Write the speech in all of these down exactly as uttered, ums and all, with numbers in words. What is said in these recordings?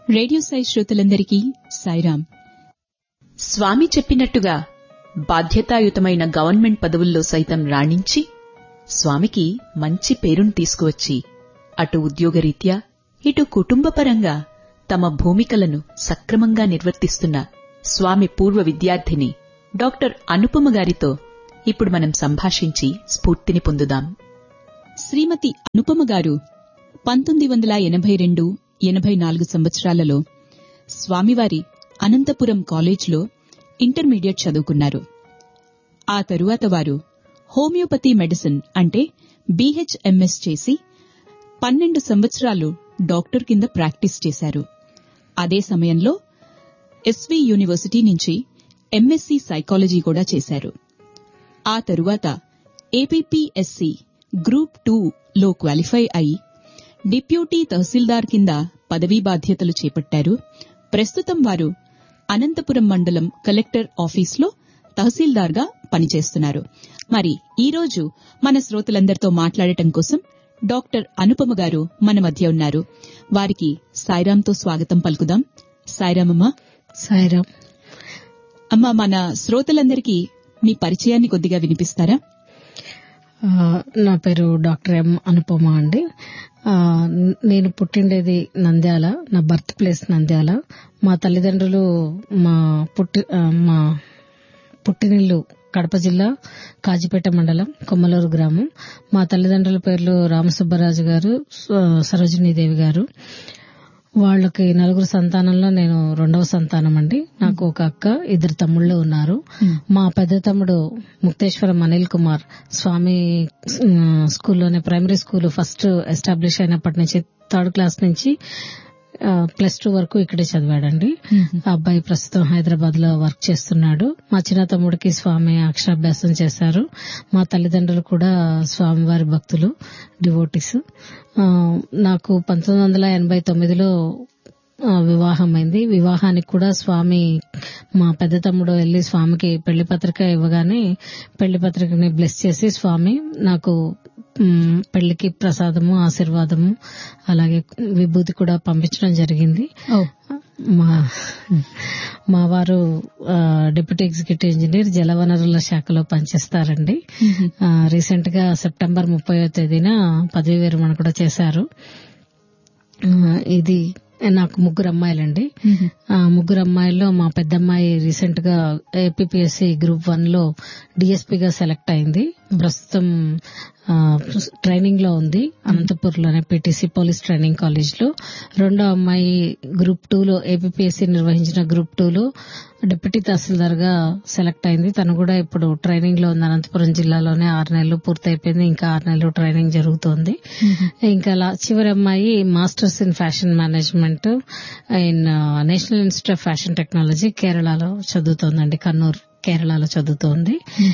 Radio Sai శ్రోతలందరికీ సాయిరాం. స్వామి చెప్పినట్టుగా బాధ్యతాయుతమైన గవర్నమెంట్ పదవుల్లో సైతం రాణించి స్వామికి మంచి పేరును తీసుకువచ్చి అటు ఉద్యోగరీత్యా ఇటు కుటుంబపరంగా తమ భూమికలను సక్రమంగా నిర్వర్తిస్తున్న స్వామి పూర్వ విద్యార్థిని డాక్టర్ అనుపమ గారితో ఇప్పుడు మనం సంభాషించి స్ఫూర్తిని పొందుదాం. శ్రీమతి అనుపమ గారు పంతొమ్మిది వందల ఎనభై రెండు ఎనభై నాలుగు సంవత్సరాలలో స్వామివారి అనంతపురం కాలేజ్లో ఇంటర్మీడియట్ చదువుకున్నారు. ఆ తరువాత వారు హోమియోపతి మెడిసిన్ అంటే బీహెచ్ఎంఎస్ చేసి పన్నెండు సంవత్సరాలు డాక్టర్ కింద ప్రాక్టీస్ చేశారు. అదే సమయంలో ఎస్వీ యూనివర్సిటీ నుంచి ఎంఎస్సీ సైకాలజీ కూడా చేశారు. ఆ తరువాత ఏపీపీఎస్సీ గ్రూప్ టూ లో క్వాలిఫై అయి డిప్యూటీ తహసీల్దార్ కింద పదవీ బాధ్యతలు చేపట్టారు. ప్రస్తుతం వారు అనంతపురం మండలం కలెక్టర్ ఆఫీస్లో తహసీల్దార్గా పనిచేస్తున్నారు. మరి ఈరోజు మన శ్రోతలందరితో మాట్లాడటం కోసం డాక్టర్ అనుపమ గారు మన మధ్య ఉన్నారు. వారికి సాయిరాంతో స్వాగతం పలుకుదాం. సాయిరామమ్మ. సాయిరాం. అమ్మ, మన శ్రోతలందరికీ మీ పరిచయాన్ని కొద్దిగా వినిపిస్తారా? నా పేరు డాక్టర్ ఎం అనుపమ అండి. నేను పుట్టిండేది నంద్యాల. నా బర్త్ ప్లేస్ నంద్యాల. మా తల్లిదండ్రులు మా పుట్టి మా పుట్టినిల్లు కడప జిల్లా కాజిపేట మండలం కొమ్మలూరు గ్రామం. మా తల్లిదండ్రుల పేర్లు రామసుబ్బరాజు గారు, సరోజినీదేవి గారు. వాళ్ళకి నలుగురు సంతానంలో నేను రెండవ సంతానం అండి. నాకు ఒక అక్క, ఇద్దరు తమ్ముళ్ళు ఉన్నారు. మా పెద్ద తమ్ముడు ముక్తేశ్వరం అనిల్ కుమార్ స్వామి స్కూల్లోనే ప్రైమరీ స్కూల్ ఫస్ట్ ఎస్టాబ్లిష్ అయినప్పటి నుంచి థర్డ్ క్లాస్ నుంచి ప్లస్ టూ వరకు ఇక్కడే చదివాడండి. ఆ అబ్బాయి ప్రస్తుతం హైదరాబాద్ లో వర్క్ చేస్తున్నాడు. మా చిన్న తమ్ముడికి స్వామి అక్షరాభ్యాసం చేశారు. మా తల్లిదండ్రులు కూడా స్వామివారి భక్తులు, డివోటీస్. నాకు పంతొమ్మిది వందల ఎనభై తొమ్మిదిలో వివాహం అయింది. వివాహానికి కూడా స్వామి మా పెద్ద తమ్ముడు వెళ్లి స్వామికి పెళ్లి పత్రిక ఇవ్వగానే పెళ్లి పత్రికని బ్లెస్ చేసి స్వామి నాకు పెళ్లికి ప్రసాదము, ఆశీర్వాదము, అలాగే విభూతి కూడా పంపించడం జరిగింది. మా మా వారు డిప్యూటీ ఎగ్జిక్యూటివ్ ఇంజనీర్ జలవనరుల శాఖలో పనిచేస్తారండి. రీసెంట్ గా సెప్టెంబర్ ముప్పై తేదీన పదవీ విరమణ కూడా చేశారు. ఇది నాకు ముగ్గురు అమ్మాయిలండి. ఆ ముగ్గురు అమ్మాయిల్లో మా పెద్దమ్మాయి రీసెంట్ గా ఏపీపీఎస్సీ గ్రూప్ వన్ లో డీఎస్పీగా సెలెక్ట్ అయింది. ప్రస్తుతం ట్రైనింగ్ లో ఉంది అనంతపూర్లోనే పీటీసీ పోలీస్ ట్రైనింగ్ కాలేజ్ లో. రెండో అమ్మాయి గ్రూప్ టూ లో ఏపీపీఎస్సీ నిర్వహించిన గ్రూప్ టూ లో డిప్యూటీ తహసీల్దార్ గా సెలెక్ట్ అయింది. తను కూడా ఇప్పుడు ట్రైనింగ్ లో ఉంది. అనంతపురం జిల్లాలోనే ఆరు నెలలు పూర్తయిపోయింది. ఇంకా ఆరు నెలలు ట్రైనింగ్ జరుగుతోంది. ఇంకా చివరి అమ్మాయి masters in fashion management in national institute of fashion technology కేరళలో చదువుతోందండి. కన్నూర్ కేరళలో చదువుతోంది.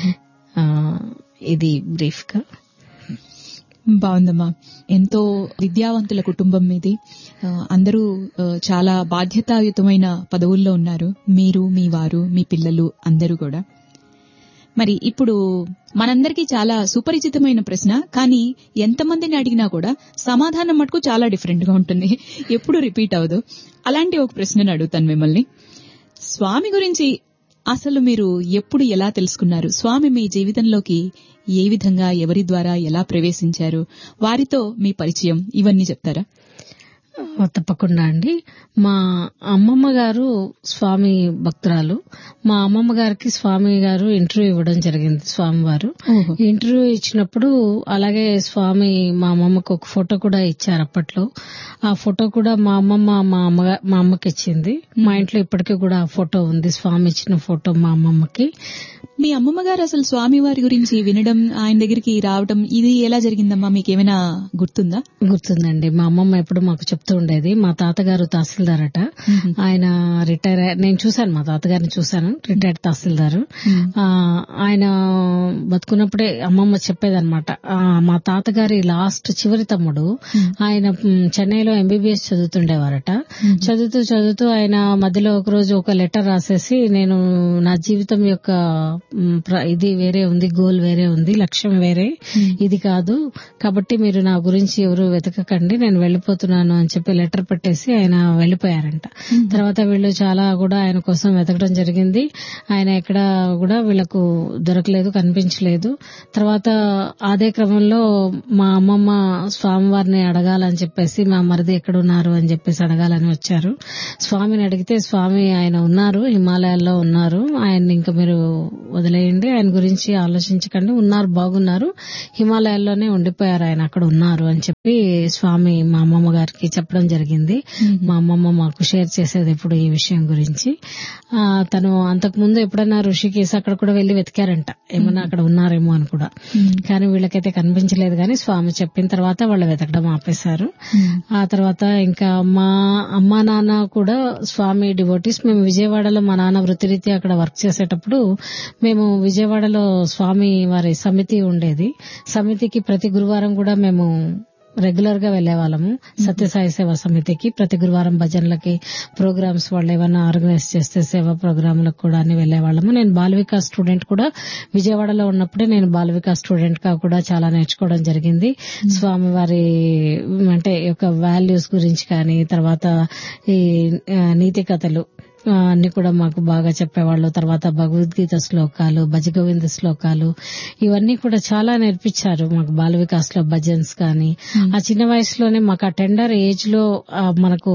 ఇది బ్రీఫ్ గా. బాగుందమ్మా. ఎంతో విద్యావంతుల కుటుంబం మీది. అందరూ చాలా బాధ్యతాయుతమైన పదవుల్లో ఉన్నారు. మీరు, మీ వారు, మీ పిల్లలు అందరూ కూడా. మరి ఇప్పుడు మనందరికీ చాలా సుపరిచితమైన ప్రశ్న, కానీ ఎంతమందిని అడిగినా కూడా సమాధానం మటుకు చాలా డిఫరెంట్ గా ఉంటుంది, ఎప్పుడు రిపీట్ అవ్వదు. అలాంటి ఒక ప్రశ్నను అడుగుతాను మిమ్మల్ని. స్వామి గురించి అసలు మీరు ఎప్పుడు ఎలా తెలుసుకున్నారు? స్వామి మీ జీవితంలోకి ఏ విధంగా, ఎవరి ద్వారా ఎలా ప్రవేశించారు? వారితో మీ పరిచయం ఇవన్నీ చెప్తారా? తప్పకుండా అండి. మా అమ్మమ్మ గారు స్వామి భక్తురాలు. మా అమ్మమ్మ గారికి స్వామి గారు ఇంటర్వ్యూ ఇవ్వడం జరిగింది. స్వామివారు ఇంటర్వ్యూ ఇచ్చినప్పుడు అలాగే స్వామి మా అమ్మమ్మకు ఒక ఫోటో కూడా ఇచ్చారు అప్పట్లో. ఆ ఫోటో కూడా మా అమ్మమ్మ మా అమ్మ మా అమ్మకి ఇచ్చింది. మా ఇంట్లో ఇప్పటికీ కూడా ఆ ఫోటో ఉంది, స్వామి ఇచ్చిన ఫోటో మా అమ్మమ్మకి. మీ అమ్మమ్మ గారు అసలు స్వామి వారి గురించి వినడం, ఆయన దగ్గరికి రావడం ఇది ఎలా జరిగిందమ్మా? మీకేమైనా గుర్తుందా? గుర్తుందండి. మా అమ్మమ్మ ఎప్పుడు మాకు చెప్తూ ఉండేది. మా తాతగారు తహసీల్దార్ అట. ఆయన రిటైర్, నేను చూశాను, మా తాతగారిని చూశాను, రిటైర్డ్ తహసీల్దారు. ఆయన బతుకున్నప్పుడే అమ్మమ్మ చెప్పేదన్నమాట. మా తాతగారి లాస్ట్ చివరి తమ్ముడు ఆయన చెన్నైలో ఎంబీబీఎస్ చదువుతుండేవారట. చదువుతూ చదువుతూ ఆయన మధ్యలో ఒక రోజు ఒక లెటర్ రాసేసి, నేను నా జీవితం యొక్క ఇది వేరే ఉంది, గోల్ వేరే ఉంది, లక్ష్యం వేరే, ఇది కాదు, కాబట్టి మీరు నా గురించి ఎవరు వెతకకండి, నేను వెళ్లిపోతున్నాను అని చెప్పి లెటర్ పెట్టేసి ఆయన వెళ్లిపోయారంట. తర్వాత వీళ్ళు చాలా కూడా ఆయన కోసం వెతకడం జరిగింది. ఆయన ఎక్కడ కూడా వీళ్లకు దొరకలేదు, కనిపించలేదు. తర్వాత అదే క్రమంలో మా అమ్మమ్మ స్వామివారిని అడగాలని చెప్పేసి మా మరిది ఎక్కడున్నారు అని చెప్పేసి అడగాలని వచ్చారు. స్వామిని అడిగితే స్వామి ఆయన ఉన్నారు, హిమాలయాల్లో ఉన్నారు, ఆయన్ని ఇంకా మీరు వదిలేయండి, ఆయన గురించి ఆలోచించకండి, ఉన్నారు బాగున్నారు, హిమాలయాల్లోనే ఉండిపోయారు, ఆయన అక్కడ ఉన్నారు అని చెప్పి స్వామి మా అమ్మమ్మ గారికి చెప్పడం జరిగింది. మా అమ్మమ్మ మాకు షేర్ చేసేది ఎప్పుడు ఈ విషయం గురించి. ఆ తను అంతకు ముందు ఎప్పుడైనా ఋషికేశ్ అక్కడ కూడా వెళ్లి వెతికారంట, ఏమన్నా అక్కడ ఉన్నారేమో అని కూడా. కానీ వీళ్ళకైతే కనిపించలేదు. కానీ స్వామి చెప్పిన తర్వాత వాళ్ళు వెతకడం ఆపేశారు. ఆ తర్వాత ఇంకా మా అమ్మా నాన్న కూడా స్వామి డివోటీస్. మేము విజయవాడలో మా నాన్న వృత్తిరీత్యా అక్కడ వర్క్ చేసేటప్పుడు మేము విజయవాడలో స్వామి వారి సమితి ఉండేది. సమితికి ప్రతి గురువారం కూడా మేము రెగ్యులర్ గా వెళ్లేవాళ్ళము. సత్యసాయి సేవా సమితికి ప్రతి గురువారం భజనలకి, ప్రోగ్రామ్స్ వాళ్ళు ఏమైనా ఆర్గనైజ్ చేస్తే సేవా ప్రోగ్రాంలకు కూడా అన్ని వెళ్లేవాళ్ళము. నేను బాలవికా స్టూడెంట్ కూడా విజయవాడలో ఉన్నప్పుడే నేను బాలవికా స్టూడెంట్ గా కూడా చాలా నేర్చుకోవడం జరిగింది. స్వామి వారి అంటే యొక్క వాల్యూస్ గురించి కానీ, తర్వాత ఈ నీతి కథలు అన్ని కూడా మాకు బాగా చెప్పేవాళ్ళు. తర్వాత భగవద్గీత శ్లోకాలు, భజగోవింద శ్లోకాలు, ఇవన్నీ కూడా చాలా నేర్పించారు మాకు బాల వికాస్ లో. భజన్స్ కానీ ఆ చిన్న వయసులోనే మాకు ఆ టెండర్ ఏజ్ లో మనకు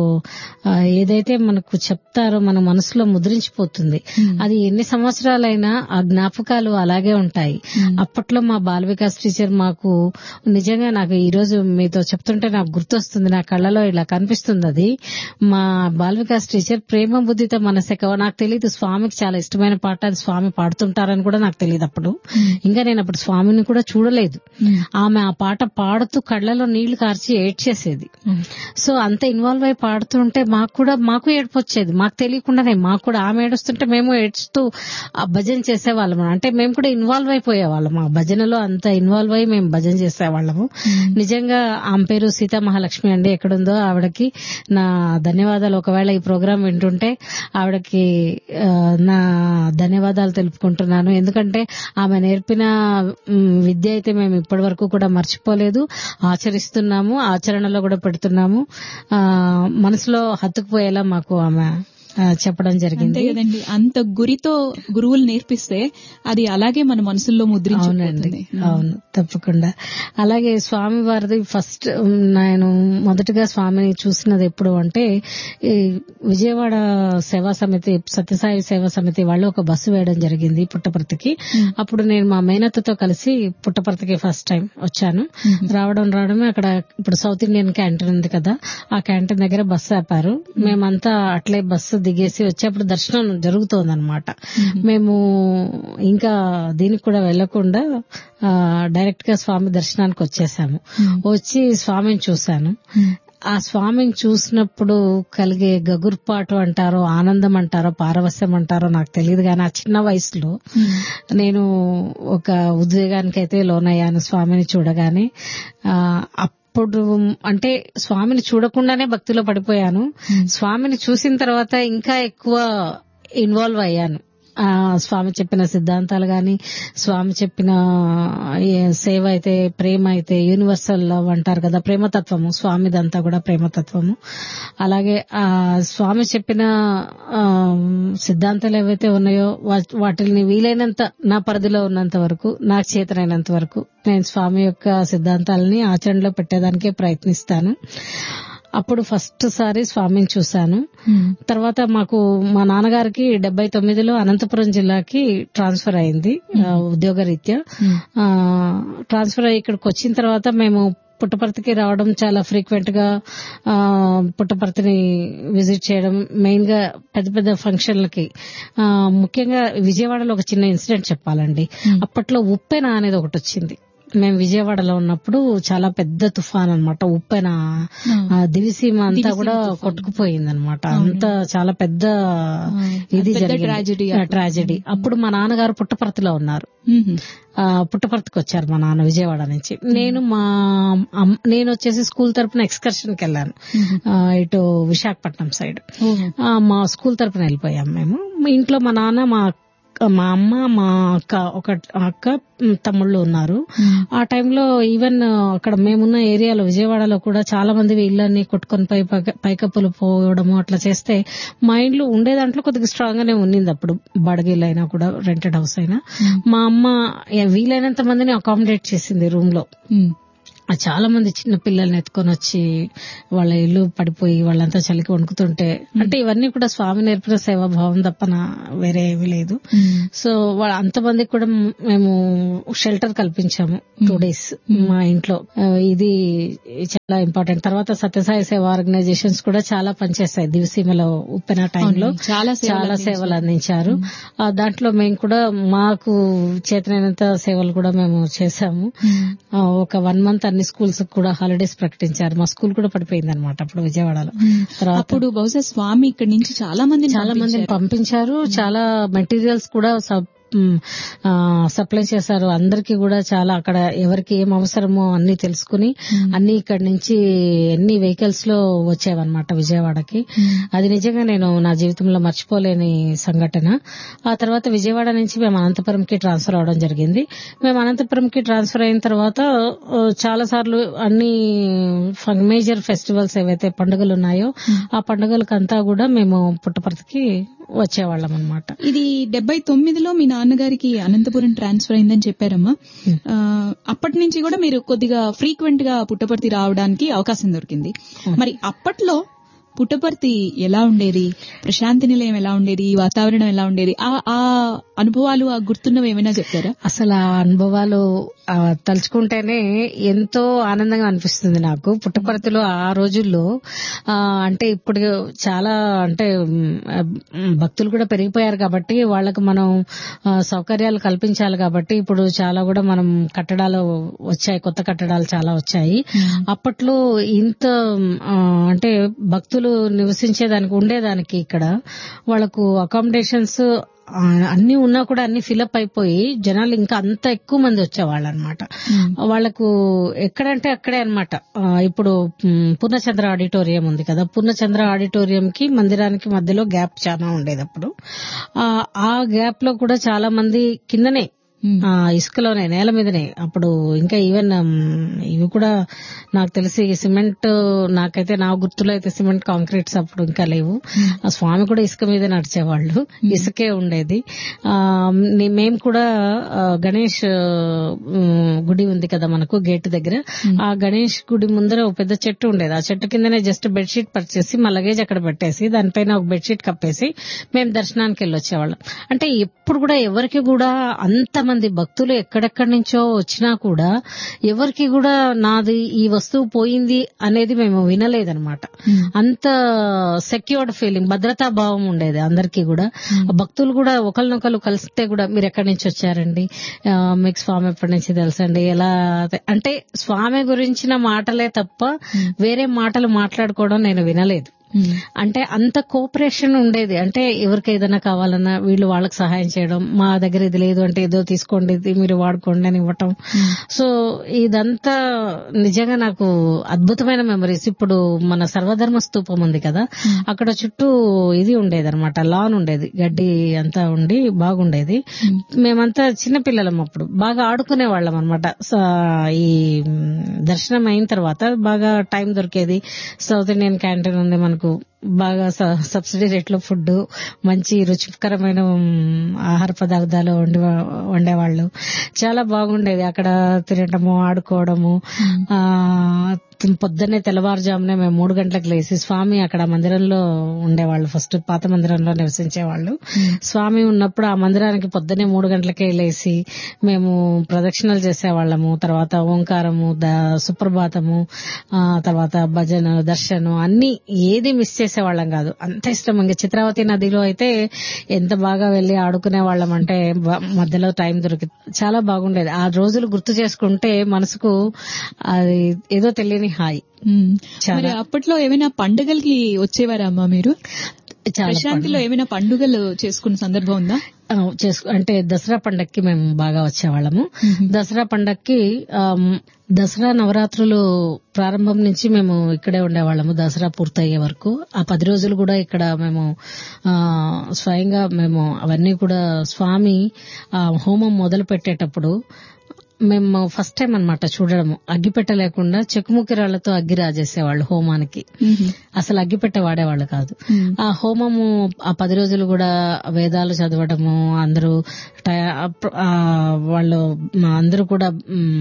ఏదైతే మనకు చెప్తారో మన మనసులో ముద్రించిపోతుంది. అది ఎన్ని సంవత్సరాలైనా ఆ జ్ఞాపకాలు అలాగే ఉంటాయి. అప్పట్లో మా బాల వికాస్ టీచర్ మాకు నిజంగా నాకు ఈ రోజు మీతో చెప్తుంటే నాకు గుర్తొస్తుంది, నా కళ్ళలో ఇలా కనిపిస్తుంది. అది మా బాల వికాస్ టీచర్ ప్రేమ బుద్ధితో మనసెక. నాకు తెలియదు స్వామికి చాలా ఇష్టమైన పాట, అది స్వామి పాడుతుంటారని కూడా నాకు తెలియదు అప్పుడు. ఇంకా నేను అప్పుడు స్వామిని కూడా చూడలేదు. ఆమె ఆ పాట పాడుతూ కళ్లలో నీళ్లు కార్చి ఏడ్చేసేది. సో అంత ఇన్వాల్వ్ అయి పాడుతుంటే మాకు కూడా మాకు ఏడుపు వచ్చేది, మాకు తెలియకుండానే. మాకు కూడా ఆమె ఏడుస్తుంటే మేము ఏడుస్తూ ఆ భజన చేసేవాళ్ళము. అంటే మేము కూడా ఇన్వాల్వ్ అయిపోయేవాళ్ళము ఆ భజనలో, అంత ఇన్వాల్వ్ అయి మేము భజన చేసేవాళ్ళము. నిజంగా ఆమె పేరు సీతా మహాలక్ష్మి అండి. ఎక్కడుందో ఆవిడకి నా ధన్యవాదాలు. ఒకవేళ ఈ ప్రోగ్రాం వింటుంటే ఆవిడకి నా ధన్యవాదాలు తెలుపుకుంటున్నాను. ఎందుకంటే ఆమె నేర్పిన విద్య అయితే మేము ఇప్పటి వరకు కూడా మర్చిపోలేదు, ఆచరిస్తున్నాము, ఆచరణలో కూడా పెడుతున్నాము. మనసులో హత్తుకుపోయేలా మాకు ఆమె చెప్పడం జరిగింది కదండి. అంత గురితో గురువులు నేర్పిస్తే అది అలాగే మన మనసుల్లో ముద్రించుకుంటుంది. అవును, తప్పకుండా. అలాగే స్వామి వారిది ఫస్ట్ నేను మొదటగా స్వామిని చూసినది ఎప్పుడు అంటే విజయవాడ సేవా సమితి, సత్యసాయి సేవా సమితి వాళ్ళు ఒక బస్సు వేయడం జరిగింది పుట్టపర్తికి. అప్పుడు నేను మా మేనత్తతో కలిసి పుట్టపర్తికి ఫస్ట్ టైం వచ్చాను. రావడం రావడమే అక్కడ ఇప్పుడు సౌత్ ఇండియన్ క్యాంటీన్ ఉంది కదా, ఆ క్యాంటీన్ దగ్గర బస్సు ఆపారు. మేమంతా అట్లే బస్సు దిగేసి వచ్చేప్పుడు దర్శనం జరుగుతోందనమాట. మేము ఇంకా దీనికి కూడా వెళ్లకుండా డైరెక్ట్ గా స్వామి దర్శనానికి వచ్చేసాము. వచ్చి స్వామిని చూశాను. ఆ స్వామిని చూసినప్పుడు కలిగే గగుర్పాటు అంటారో, ఆనందం అంటారో, పారవస్యం అంటారో నాకు తెలియదు. కానీ ఆ చిన్న వయసులో నేను ఒక ఉద్వేగానికైతే లోనయ్యాను స్వామిని చూడగానే. అప్పుడు అంటే స్వామిని చూడకుండానే భక్తిలో పడిపోయాను. స్వామిని చూసిన తర్వాత ఇంకా ఎక్కువ ఇన్వాల్వ్ అయ్యాను. స్వామి చెప్పిన సిద్ధాంతాలు గాని, స్వామి చెప్పిన సేవ అయితే, ప్రేమ అయితే, యూనివర్సల్ లవ్ అంటారు కదా, ప్రేమతత్వము, స్వామిదంతా కూడా ప్రేమతత్వము. అలాగే ఆ స్వామి చెప్పిన సిద్ధాంతాలు ఏవైతే ఉన్నాయో వాటిని వీలైనంత నా పరిధిలో ఉన్నంత వరకు, నాకు చేతనైనంత వరకు నేను స్వామి యొక్క సిద్ధాంతాలని ఆచరణలో పెట్టేదానికే ప్రయత్నిస్తాను. అప్పుడు ఫస్ట్ సారి స్వామిని చూశాను. తర్వాత మాకు మా నాన్నగారికి డెబ్బై తొమ్మిదిలో అనంతపురం జిల్లాకి ట్రాన్స్ఫర్ అయింది ఉద్యోగరీత్యా. ట్రాన్స్ఫర్ అయ్యి ఇక్కడికి వచ్చిన తర్వాత మేము పుట్టపర్తికి రావడం చాలా ఫ్రీక్వెంట్ గా, పుట్టపర్తిని విజిట్ చేయడం, మెయిన్ గా పెద్ద పెద్ద ఫంక్షన్లకి. ముఖ్యంగా విజయవాడలో ఒక చిన్న ఇన్సిడెంట్ చెప్పాలండి. అప్పట్లో ఉప్పెన అనేది ఒకటి వచ్చింది. మేము విజయవాడలో ఉన్నప్పుడు చాలా పెద్ద తుఫాన్ అనమాట. ఉప్పెన దివిసీమ అంతా కూడా కొట్టుకుపోయింది అనమాట. అంతా చాలా పెద్ద ఇది జరిగింది, ట్రాజెడీ. అప్పుడు మా నాన్నగారు పుట్టపర్తిలో ఉన్నారు. పుట్టపర్తికి వచ్చారు మా నాన్న విజయవాడ నుంచి. నేను మా నేను వచ్చేసి స్కూల్ తరపున ఎక్స్కర్షన్ కి వెళ్ళాను ఇటు విశాఖపట్నం సైడ్. మా స్కూల్ తరపున వెళ్ళిపోయాం మేము. ఇంట్లో మా నాన్న, మా మా అమ్మ మా అక్క ఒక అక్క తమ్ముళ్ళు ఉన్నారు. ఆ టైంలో ఈవెన్ అక్కడ మేమున్న ఏరియాలో విజయవాడలో కూడా చాలా మంది ఇళ్ళని కొట్టుకొని పై పైకప్పులు పోవడము అట్లా చేస్తే మా ఇంట్లో ఉండే దాంట్లో కొద్దిగా స్ట్రాంగ్ గానే ఉన్నింది అప్పుడు. బడగిళ్ళు అయినా కూడా రెంటెడ్ హౌస్ అయినా మా అమ్మ వీలైనంత మందిని అకామిడేట్ చేసింది రూమ్ లో. చాలా మంది చిన్న పిల్లల్ని ఎత్తుకొని వచ్చి వాళ్ళ ఇల్లు పడిపోయి వాళ్ళంతా చలికి వణుకుతుంటే, అంటే ఇవన్నీ కూడా స్వామి నేర్పిన సేవాభావం తప్పన వేరే ఏమీ లేదు. సో వాళ్ళ అంతమందికి కూడా మేము షెల్టర్ కల్పించాము టూ డేస్ మా ఇంట్లో. ఇది చాలా ఇంపార్టెంట్. తర్వాత సత్యసాయి సేవ ఆర్గనైజేషన్స్ కూడా చాలా పనిచేస్తాయి దివిసీమలో ఉప్పెన టైంలో చాలా చాలా సేవలు అందించారు. దాంట్లో మేము కూడా మాకు చేతనైనంత సేవలు కూడా మేము చేశాము. ఒక వన్ మంత్ అన్ని స్కూల్స్ కూడా హాలిడేస్ ప్రకటించారు. మా స్కూల్ కూడా పడిపోయింది అనమాట అప్పుడు విజయవాడలో. తర్వాత అప్పుడు బహుశా స్వామి ఇక్కడి నుంచి చాలా మంది చాలా మందిని పంపించారు. చాలా మెటీరియల్స్ కూడా సప్లై చేశారు. అందరికీ కూడా చాలా అక్కడ ఎవరికి ఏం అవసరమో అన్ని తెలుసుకుని అన్ని ఇక్కడి నుంచి ఎన్ని వెహికల్స్ లో వచ్చేవన్నమాట విజయవాడకి. అది నిజంగా నేను నా జీవితంలో మర్చిపోలేని సంఘటన. ఆ తర్వాత విజయవాడ నుంచి మేము అనంతపురంకి ట్రాన్స్ఫర్ అవడం జరిగింది. మేము అనంతపురంకి ట్రాన్స్ఫర్ అయిన తర్వాత చాలా సార్లు అన్ని మేజర్ ఫెస్టివల్స్ ఏవైతే పండుగలు ఉన్నాయో ఆ పండుగలకంతా కూడా మేము పుట్టపర్తికి వచ్చేవాళ్ళం అనమాట. ఇది డెబ్బై తొమ్మిదిలో మీ నాన్నగారికి అనంతపురం ట్రాన్స్ఫర్ అయిందని చెప్పారమ్మా. అప్పటి నుంచి కూడా మీరు కొద్దిగా ఫ్రీక్వెంట్ గా పుట్టపర్తి రావడానికి అవకాశం దొరికింది. మరి అప్పట్లో పుట్టపర్తి ఎలా ఉండేది, ప్రశాంతి నిలయం ఎలా ఉండేది, వాతావరణం ఎలా ఉండేది, ఆ అనుభవాలు ఆ గుర్తున్నవి ఏమైనా చెప్తారా? అసలు ఆ అనుభవాలు తలుచుకుంటేనే ఎంతో ఆనందంగా అనిపిస్తుంది నాకు. పుట్టపర్తిలో ఆ రోజుల్లో అంటే ఇప్పుడు చాలా అంటే భక్తులు కూడా పెరిగిపోయారు కాబట్టి వాళ్ళకు మనం సౌకర్యాలు కల్పించాలి కాబట్టి ఇప్పుడు చాలా కూడా మనం కట్టడాలు వచ్చాయి, కొత్త కట్టడాలు చాలా వచ్చాయి. అప్పట్లో ఇంత అంటే భక్తులు నివసించేదానికి ఉండేదానికి ఇక్కడ వాళ్ళకు అకామిడేషన్స్ అన్ని ఉన్నా కూడా అన్ని ఫిలప్ అయిపోయి జనాలు ఇంకా అంత ఎక్కువ మంది వచ్చేవాళ్ళు అనమాట. వాళ్లకు ఎక్కడంటే అక్కడే అనమాట. ఇప్పుడు పూర్ణచంద్ర ఆడిటోరియం ఉంది కదా, పూర్ణచంద్ర ఆడిటోరియం కి మందిరానికి మధ్యలో గ్యాప్ చాలా ఉండేది అప్పుడు. ఆ గ్యాప్ లో కూడా చాలా మంది కిందనే ఇసుకలోనే నేల మీదనే అప్పుడు ఇంకా ఈవెన్ ఇవి కూడా నాకు తెలిసి సిమెంట్, నాకైతే నా గుర్తులో అయితే సిమెంట్ కాంక్రీట్స్ అప్పుడు ఇంకా లేవు. ఆ స్వామి కూడా ఇసుక మీద నడిచేవాళ్ళు, ఇసుకే ఉండేది. మేము కూడా గణేష్ గుడి ఉంది కదా మనకు గేట్ దగ్గర, ఆ గణేష్ గుడి ముందర ఒక పెద్ద చెట్టు ఉండేది. ఆ చెట్టు కిందనే జస్ట్ బెడ్షీట్ పర్చేసి మా లగేజ్ అక్కడ పెట్టేసి దానిపైన ఒక బెడ్షీట్ కప్పేసి మేము దర్శనానికి వెళ్ళి వచ్చేవాళ్ళం. అంటే ఎప్పుడు కూడా ఎవరికి కూడా అంత మంది భక్తులు ఎక్కడెక్కడి నుంచో వచ్చినా కూడా ఎవరికి కూడా నాది ఈ వస్తువు పోయింది అనేది మేము వినలేదనమాట. అంత సెక్యూర్డ్ ఫీలింగ్, భద్రతా భావం ఉండేది అందరికీ కూడా. భక్తులు కూడా ఒకరినొకరు కలిస్తే కూడా మీరు ఎక్కడి నుంచి వచ్చారండి, మీకు స్వామి ఎప్పటి నుంచి తెలుసండి, ఎలా అంటే స్వామి గురించిన మాటలే తప్ప వేరే మాటలు మాట్లాడుకోవడం నేను వినలేదు. అంటే అంత కోఆపరేషన్ ఉండేది. అంటే ఎవరికి ఏదైనా కావాలన్నా వీళ్ళు వాళ్ళకి సహాయం చేయడం, మా దగ్గర ఇది లేదు అంటే ఏదో తీసుకోండి ఇది మీరు వాడుకోండి అని ఇవ్వటం. సో ఇదంతా నిజంగా నాకు అద్భుతమైన మెమరీస్. ఇప్పుడు మన సర్వధర్మ స్తూపం ఉంది కదా, అక్కడ చుట్టూ ఇది ఉండేది అనమాట, లాన్ ఉండేది, గడ్డి అంతా ఉండి బాగుండేది. మేమంతా చిన్నపిల్లలం అప్పుడు బాగా ఆడుకునే వాళ్ళం అనమాట. ఈ దర్శనం అయిన తర్వాత బాగా టైం దొరికేది. సౌత్ ఇండియన్ క్యాంటీన్ ఉంది మనకు, బాగా సబ్సిడీ రేట్లో ఫుడ్, మంచి రుచికరమైన ఆహార పదార్థాలు వండి వండేవాళ్ళు. చాలా బాగుండేది అక్కడ తినటము, ఆడుకోవడము. ఆ పొద్దున్నే తెల్లవారుజామునే మేము మూడు గంటలకు లేసి స్వామి అక్కడ మందిరంలో ఉండేవాళ్ళు, ఫస్ట్ పాత మందిరంలో నివసించేవాళ్ళు. స్వామి ఉన్నప్పుడు ఆ మందిరానికి పొద్దున్నే మూడు గంటలకే లేసి మేము ప్రదక్షిణలు చేసేవాళ్ళము. తర్వాత ఓంకారము, సుప్రభాతము, ఆ తర్వాత భజన, దర్శనం అన్ని ఏది మిస్ చేసేవాళ్ళం కాదు, అంత ఇష్టం. ఇంకా చిత్రావతి నదిలో అయితే ఎంత బాగా వెళ్లి ఆడుకునే వాళ్ళం అంటే మధ్యలో టైం దొరికి చాలా బాగుండేది. ఆ రోజులు గుర్తు చేసుకుంటే మనసుకు అది ఏదో తెలియని హాయ్. అప్పట్లో ఏమైనా పండుగలకి వచ్చేవారా అమ్మా మీరు? ప్రశాంతిలో ఏమైనా పండుగలు చేసుకున్న సందర్భం ఉందా? చేసుకు అంటే దసరా పండక్కి మేము బాగా వచ్చేవాళ్ళము. దసరా పండక్కి దసరా నవరాత్రులు ప్రారంభం నుంచి మేము ఇక్కడే ఉండేవాళ్ళము దసరా పూర్తయ్యే వరకు. ఆ పది రోజులు కూడా ఇక్కడ మేము ఆ స్వయంగా మేము అవన్నీ కూడా స్వామి హోమం మొదలు పెట్టేటప్పుడు మేము ఫస్ట్ టైం అన్నమాట చూడడము. అగ్గిపెట్ట లేకుండా చెక్కుముక్కి రాళ్లతో అగ్గి రాజేసేవాళ్ళు హోమానికి. అసలు అగ్గిపెట్ట వాడేవాళ్ళు కాదు. ఆ హోమము ఆ పది రోజులు కూడా వేదాలు చదవడము, అందరూ వాళ్ళు అందరూ కూడా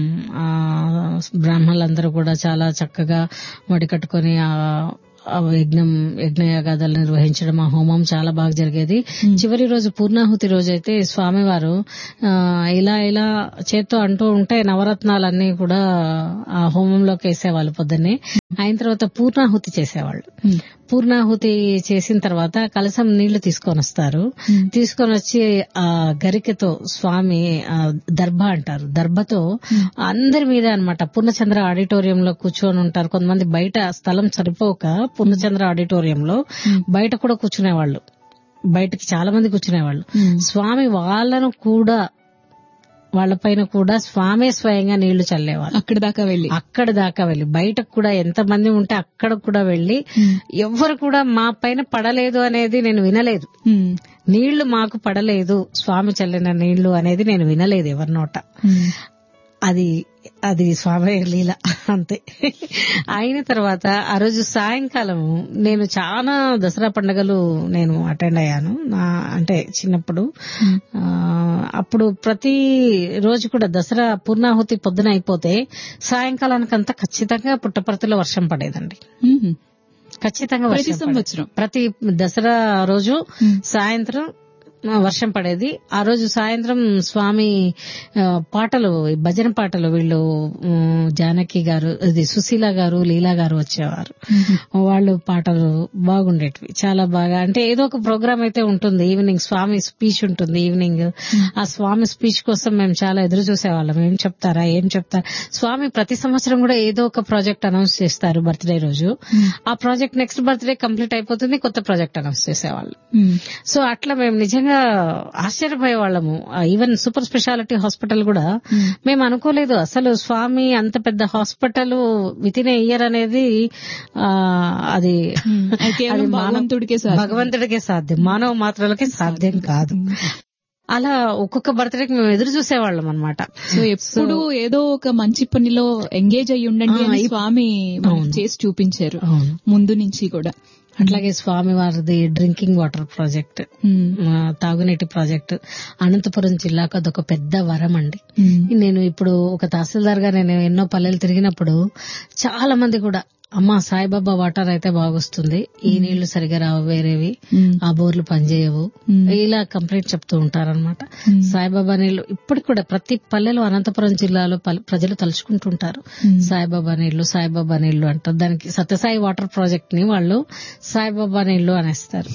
బ్రాహ్మణులందరూ కూడా చాలా చక్కగా వడి కట్టుకుని ఆ యజ్ఞం యజ్ఞయాగాదాలు నిర్వహించడం, ఆ హోమం చాలా బాగా జరిగేది. చివరి రోజు పూర్ణాహుతి రోజు అయితే స్వామివారు ఇలా ఇలా చేత్తో అంటూ ఉంటే నవరత్నాలన్నీ కూడా ఆ హోమంలోకి వేసేవాళ్ళు పొద్దున్నే. అయిన తర్వాత పూర్ణాహుతి చేసేవాళ్ళు. పూర్ణాహుతి చేసిన తర్వాత కలసం నీళ్లు తీసుకొని వస్తారు. తీసుకొని వచ్చి ఆ గరికతో స్వామి దర్భ అంటారు, దర్భతో అందరి మీద అన్నమాట పూర్ణచంద్ర ఆడిటోరియంలో కూర్చొని ఉంటారు. కొంతమంది బయట స్థలం సరిపోక పూర్ణచంద్ర ఆడిటోరియంలో బయట కూడా కూర్చునేవాళ్ళు, బయటకి చాలా మంది కూర్చునేవాళ్ళు. స్వామి వాళ్ళను కూడా వాళ్లపైన కూడా స్వామే స్వయంగా నీళ్లు చల్లేవాళ్ళు. అక్కడ దాకా వెళ్లి అక్కడ దాకా వెళ్లి బయటకు కూడా ఎంత మంది ఉంటే అక్కడ కూడా వెళ్లి ఎవ్వరు కూడా మా పైన పడలేదు అనేది నేను వినలేదు. నీళ్లు మాకు పడలేదు, స్వామి చల్లిన నీళ్లు అనేది నేను వినలేదు ఎవరి నోట. అది అది స్వామి లీల అంతే. అయిన తర్వాత ఆ రోజు సాయంకాలం నేను చాలా దసరా పండుగలు నేను అటెండ్ అయ్యాను. నా అంటే చిన్నప్పుడు అప్పుడు ప్రతి రోజు కూడా దసరా పూర్ణాహుతి పొద్దున అయిపోతే సాయంకాలానికంతా ఖచ్చితంగా పుట్టపర్తిలో వర్షం పడేదండి. ఖచ్చితంగా వర్షం. ప్రతి దసరా రోజు సాయంత్రం వర్షం పడేది. ఆ రోజు సాయంత్రం స్వామి పాటలు, భజన పాటలు, వీళ్ళు జానకి గారు, ఇది సుశీల గారు, లీలా గారు వచ్చేవారు. వాళ్ళు పాటలు బాగుండేటివి, చాలా బాగా. అంటే ఏదో ఒక ప్రోగ్రామ్ అయితే ఉంటుంది. ఈవినింగ్ స్వామి స్పీచ్ ఉంటుంది. ఈవినింగ్ ఆ స్వామి స్పీచ్ కోసం మేము చాలా ఎదురు చూసేవాళ్ళం. ఏం చెప్తారా ఏం చెప్తారా స్వామి ప్రతి సంవత్సరం కూడా ఏదో ఒక ప్రాజెక్ట్ అనౌన్స్ చేస్తారు బర్త్డే రోజు. ఆ ప్రాజెక్ట్ నెక్స్ట్ బర్త్డే కంప్లీట్ అయిపోతుంది, కొత్త ప్రాజెక్ట్ అనౌన్స్ చేసేవాళ్ళు. సో అట్లా మేము నిజంగా ఆశ్చర్యపోయే వాళ్ళము. ఈవెన్ సూపర్ స్పెషాలిటీ హాస్పిటల్ కూడా మేము అనుకోలేదు అసలు స్వామి అంత పెద్ద hospital with in a year అనేది అది భగవంతుడికే భగవంతుడికే సాధ్యం, మానవ మాత్రలకే సాధ్యం కాదు. అలా ఒక్కొక్క బర్త్డేకి మేము ఎదురు చూసేవాళ్ళం అనమాట. సో ఎప్పుడు ఏదో ఒక మంచి పనిలో ఎంగేజ్ అయ్యి ఉండండి అని స్వామి చేసి చూపించారు ముందు నుంచి కూడా. అట్లాగే స్వామి వారిది డ్రింకింగ్ వాటర్ ప్రాజెక్ట్, తాగునీటి ప్రాజెక్ట్ అనంతపురం జిల్లాకు అదొక పెద్ద వరం అండి. నేను ఇప్పుడు ఒక తహసీల్దార్ గా నేను ఎన్నో పల్లెలు తిరిగినప్పుడు చాలా మంది కూడా అమ్మా సాయిబాబా వాటర్ అయితే బాగొస్తుంది, ఈ నీళ్లు సరిగా రావు, వేరేవి ఆ బోర్లు పనిచేయవు, ఇలా కంప్లైంట్ చెప్తూ ఉంటారనమాట. సాయిబాబా నీళ్లు ఇప్పటికి కూడా ప్రతి పల్లెలో అనంతపురం జిల్లాలో ప్రజలు తలుచుకుంటుంటారు. సాయిబాబా నీళ్లు సాయిబాబా నీళ్లు అంటారు. దానికి సత్యసాయి వాటర్ ప్రాజెక్ట్ ని వాళ్ళు సాయిబాబా నీళ్లు అనేస్తారు.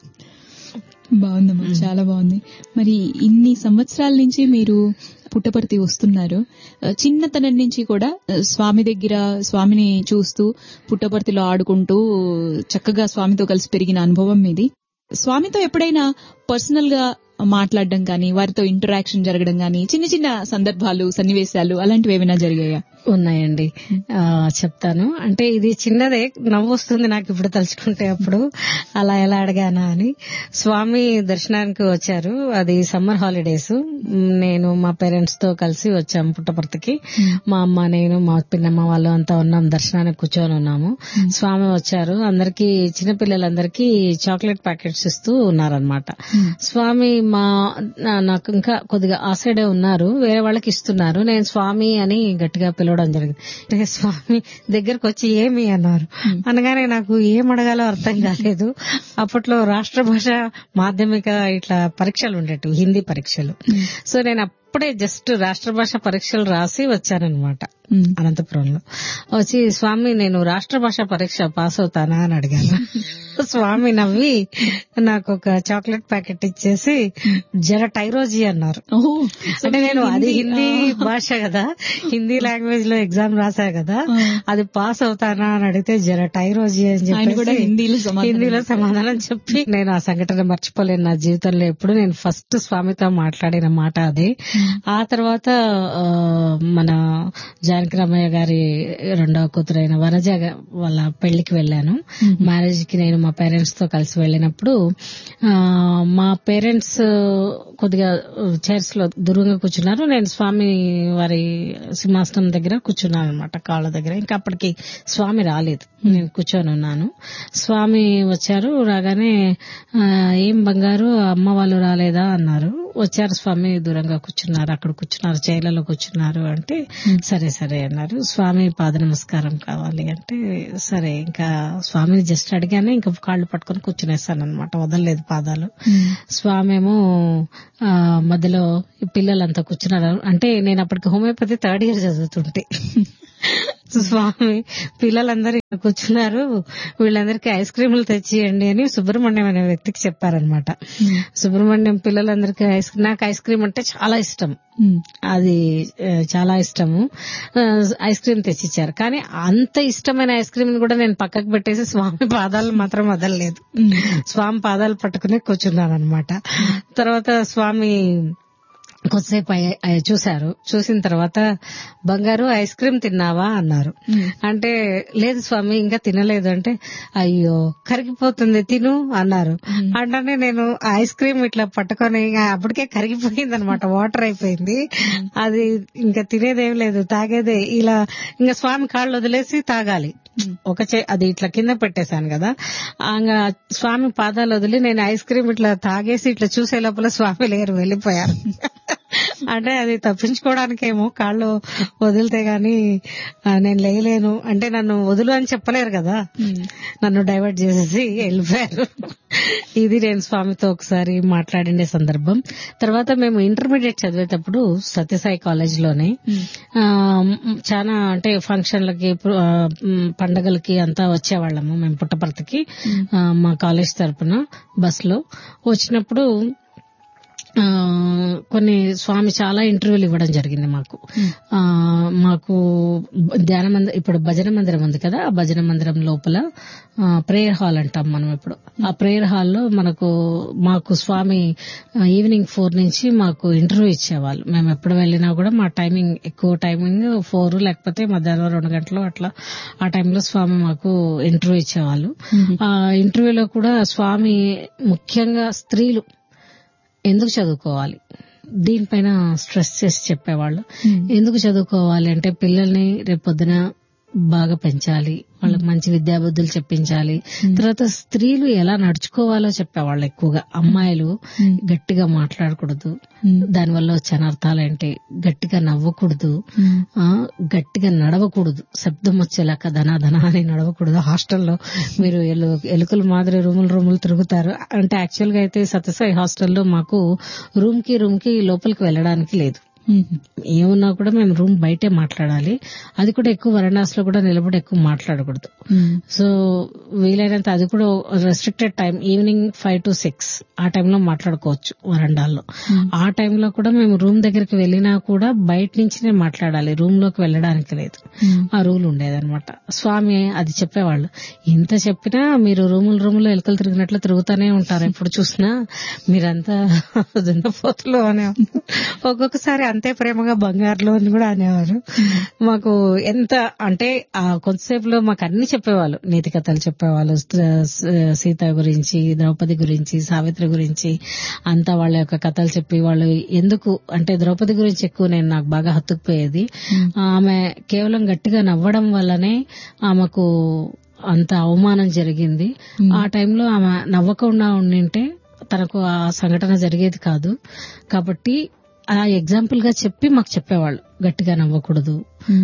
బాగుందమ్మా, చాలా బాగుంది. మరి ఇన్ని సంవత్సరాల నుంచి మీరు పుట్టపర్తి వస్తున్నారు. చిన్నతనం నుంచి కూడా స్వామి దగ్గర స్వామిని చూస్తూ పుట్టపర్తిలో ఆడుకుంటూ చక్కగా స్వామితో కలిసి పెరిగిన అనుభవం మీది. స్వామితో ఎప్పుడైనా పర్సనల్ గా మాట్లాడడం కానీ, వారితో ఇంటరాక్షన్ జరగడం కానీ, చిన్న చిన్న సందర్భాలు సన్నివేశాలు అలాంటివి ఏమైనా జరిగాయా? ఉన్నాయండి, చెప్తాను. అంటే ఇది చిన్నదే, నవ్వు వస్తుంది నాకు ఇప్పుడు తలుచుకుంటే. అప్పుడు అలా ఎలా అడిగానా అని. స్వామి దర్శనానికి వచ్చారు, అది సమ్మర్ హాలిడేస్. నేను మా పేరెంట్స్ తో కలిసి వచ్చాము పుట్టపర్తికి. మా అమ్మ, నేను, మా పిన్నమ్మ వాళ్ళు అంతా ఉన్నాం, దర్శనానికి కూర్చొని ఉన్నాము. స్వామి వచ్చారు, అందరికీ చిన్నపిల్లలందరికీ చాక్లెట్ ప్యాకెట్స్ ఇస్తూ ఉన్నారనమాట. స్వామి మా నాకు ఇంకా కొద్దిగా ఆ సైడే ఉన్నారు, వేరే వాళ్ళకి ఇస్తున్నారు. నేను స్వామి అని గట్టిగా పిలవడం జరిగింది. స్వామి దగ్గరకు వచ్చి ఏమి అన్నారు. అనగానే నాకు ఏం అడగాలో అర్థం కాలేదు. అప్పట్లో రాష్ట్ర భాష మాధ్యమిక ఇట్లా పరీక్షలు ఉండేటివి, హిందీ పరీక్షలు. సో నేను అప్పుడే జస్ట్ రాష్ట్ర భాష పరీక్షలు రాసి వచ్చానన్నమాట అనంతపురంలో. వచ్చి స్వామి నేను రాష్ట్ర భాష పరీక్ష పాస్ అవుతానా అని అడిగాను. స్వామి నవ్వి నాకు ఒక చాక్లెట్ ప్యాకెట్ ఇచ్చేసి జర టైరోజీ అన్నారు. అంటే నేను అది హిందీ భాష కదా, హిందీ లాంగ్వేజ్ లో ఎగ్జామ్ రాశా కదా, అది పాస్ అవుతానా అని అడిగితే జర టైరోజీ అని చెప్పి హిందీలో సమాధానం చెప్పి నేను ఆ సంఘటన మర్చిపోలేను నా జీవితంలో ఎప్పుడు. నేను ఫస్ట్ స్వామితో మాట్లాడిన మాట అది. ఆ తర్వాత మన జానకిరామయ్య గారి రెండవ కూతురైన వనజ వాళ్ళ పెళ్లికి వెళ్ళాను. మ్యారేజ్ కి నేను మా పేరెంట్స్ తో కలిసి వెళ్ళినప్పుడు మా పేరెంట్స్ కొద్దిగా చైర్స్ లో దూరంగా కూర్చున్నారు. నేను స్వామి వారి సింహాసనం దగ్గర కూర్చున్నాను అనమాట, కాళ్ళ దగ్గర. ఇంకా అప్పటికి స్వామి రాలేదు, నేను కూర్చొని ఉన్నాను. స్వామి వచ్చారు. రాగానే ఏం బంగారు అమ్మ వాళ్ళు రాలేదా అన్నారు. వచ్చారు స్వామి, దూరంగా కూర్చున్నారు, అక్కడ కూర్చున్నారు, చైర్లలో కూర్చున్నారు అంటే సరే సరే అన్నారు. స్వామి పాద నమస్కారం కావాలి అంటే సరే, ఇంకా స్వామిని జస్ట్ అడిగానే ఇంకా కాళ్ళు పట్టుకొని కూర్చునేస్తాను అనమాట, వదలలేదు పాదాలు. స్వామి ఏమో మధ్యలో పిల్లలంతా కూర్చున్నారు. అంటే నేను అప్పటికి హోమియోపతి థర్డ్ ఇయర్ చదువుతుంటే స్వామి పిల్లలందరూ కూర్చున్నారు, వీళ్ళందరికీ ఐస్ క్రీములు తెచ్చియండి అని సుబ్రహ్మణ్యం అనే వ్యక్తికి చెప్పారనమాట. సుబ్రహ్మణ్యం పిల్లలందరికీ ఐస్ క్రీమ్, నాకు ఐస్ క్రీమ్ అంటే చాలా ఇష్టం, అది చాలా ఇష్టము. Ice cream తెచ్చిచ్చారు. కానీ అంత ఇష్టమైన ఐస్ క్రీమ్ కూడా నేను పక్కకు పెట్టేసి స్వామి పాదాలు మాత్రం వదలలేదు. స్వామి పాదాలు పట్టుకుని కూర్చున్నాను అనమాట. తర్వాత స్వామి కొద్దిసేపు చూశారు. చూసిన తర్వాత బంగారు ఐస్ క్రీమ్ తిన్నావా అన్నారు. అంటే లేదు స్వామి ఇంకా తినలేదు అంటే అయ్యో కరిగిపోతుంది తిను అన్నారు. అంటే నేను ఐస్ క్రీమ్ ఇట్లా పట్టుకొని అప్పటికే కరిగిపోయింది అనమాట, వాటర్ అయిపోయింది. అది ఇంకా తినేదేం లేదు, తాగేదే. ఇలా ఇంకా స్వామి కాళ్ళు వదిలేసి తాగాలి. ఒక చే అది ఇట్లా కింద పెట్టేశాను కదా, ఇంకా స్వామి పాదాలు వదిలి నేను ఐస్ క్రీమ్ ఇట్లా తాగేసి ఇట్లా చూసే లోపల స్వామి లేరు, వెళ్లిపోయారు. అంటే అది తప్పించుకోవడానికేమో కాళ్ళు వదిలితే గాని నేను లేయలేను అంటే నన్ను వదులు అని చెప్పలేరు కదా, నన్ను డైవర్ట్ చేసేసి వెళ్ళిపోయారు. ఇది నేను స్వామితో ఒకసారి మాట్లాడిండే సందర్భం. తర్వాత మేము ఇంటర్మీడియట్ చదివేటప్పుడు సత్యసాయి కాలేజ్ లోనే చాలా అంటే ఫంక్షన్లకి పండగలకి అంతా వచ్చేవాళ్ళము మేము పుట్టపర్తికి మా కాలేజ్ తరపున బస్ లో. వచ్చినప్పుడు కొన్ని స్వామి చాలా ఇంటర్వ్యూలు ఇవ్వడం జరిగింది మాకు. మాకు ధ్యాన మందిరం, ఇప్పుడు భజన మందిరం ఉంది కదా, ఆ భజన మందిరం లోపల ప్రేయర్ హాల్ అంటాం మనం ఇప్పుడు. ఆ ప్రేయర్ హాల్లో మనకు మాకు స్వామి ఈవినింగ్ ఫోర్ నుంచి మాకు ఇంటర్వ్యూ ఇచ్చేవాళ్ళు. మేము ఎప్పుడు వెళ్ళినా కూడా మా టైమింగ్ ఎక్కువ టైమింగ్ ఫోర్ లేకపోతే మధ్యాహ్నం రెండు గంటలు అట్లా ఆ టైంలో స్వామి మాకు ఇంటర్వ్యూ ఇచ్చేవాళ్ళు. ఆ ఇంటర్వ్యూలో కూడా స్వామి ముఖ్యంగా స్త్రీలు ఎందుకు చదువుకోవాలి దీనిపైన స్ట్రెస్ చేసి చెప్పేవాళ్ళు. ఎందుకు చదువుకోవాలి అంటే పిల్లల్ని రేపొద్దున బాగా పెంచాలి, వాళ్ళకి మంచి విద్యాబుద్ధులు చెప్పించాలి. తర్వాత స్త్రీలు ఎలా నడుచుకోవాలో చెప్పేవాళ్ళు ఎక్కువగా. అమ్మాయిలు గట్టిగా మాట్లాడకూడదు, దానివల్ల వచ్చే అనర్థాలేంటి, గట్టిగా నవ్వకూడదు, గట్టిగా నడవకూడదు, శబ్దం వచ్చేలాక ధనా ధనా అని నడవకూడదు. హాస్టల్లో మీరు ఎలుకల మాదిరి రూములు రూములు తిరుగుతారు. అంటే యాక్చువల్ గా అయితే సత్యసాయి హాస్టల్లో మాకు రూమ్ కి రూమ్ కి లోపలికి వెళ్ళడానికి లేదు. ఏమున్నా కూడా మేము రూమ్ బయటే మాట్లాడాలి. అది కూడా ఎక్కువ వరండాస్ లో కూడా నిలబడి ఎక్కువ మాట్లాడకూడదు. సో వీలైనంత అది కూడా restricted time, evening five to six ఆ టైంలో మాట్లాడుకోవచ్చు వరండాల్లో. ఆ టైంలో కూడా మేము రూమ్ దగ్గరికి వెళ్ళినా కూడా బయట నుంచినే మాట్లాడాలి, రూమ్ లోకి వెళ్ళడానికి లేదు. ఆ రూల్ ఉండేదన్నమాట. స్వామి అది చెప్పేవాళ్ళు. ఇంత చెప్పినా మీరు రూములు రూములో ఎలుకలు తిరిగినట్లు తిరుగుతూనే ఉంటారు, ఎప్పుడు చూసినా మీరంతా దున్నపోతులు అనే. ఒక్కొక్కసారి అంతే ప్రేమగా బంగారులో అని కూడా అనేవారు. మాకు ఎంత అంటే ఆ కొంతసేపులో మాకు అన్ని చెప్పేవాళ్ళు, నీతి కథలు చెప్పేవాళ్ళు, సీత గురించి, ద్రౌపది గురించి, సావిత్రి గురించి అంతా వాళ్ళ యొక్క కథలు చెప్పి వాళ్ళు ఎందుకు అంటే ద్రౌపది గురించి ఎక్కువ నేను నాకు బాగా హత్తుకుపోయేది. ఆమె కేవలం గట్టిగా నవ్వడం వల్లనే ఆమెకు అంత అవమానం జరిగింది. ఆ టైంలో ఆమె నవ్వకుండా ఉండింటే తనకు ఆ సంఘటన జరిగేది కాదు. కాబట్టి ఆ ఎగ్జాంపుల్ గా చెప్పి మాకు చెప్పేవాళ్ళు, గట్టిగా నవ్వకూడదు,